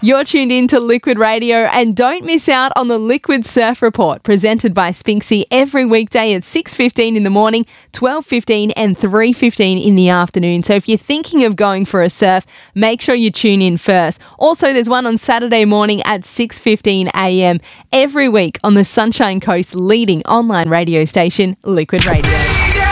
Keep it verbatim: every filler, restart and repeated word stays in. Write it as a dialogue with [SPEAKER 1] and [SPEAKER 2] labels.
[SPEAKER 1] You're tuned in to Liquid Radio, and don't miss out on the Liquid Surf Report presented by Spinksy every weekday at six fifteen in the morning, twelve fifteen and three fifteen in the afternoon. So if you're thinking of going for a surf, make sure you tune in first. Also, there's one on Saturday morning at six fifteen a m every week on the Sunshine Coast's leading online radio station, Liquid Radio.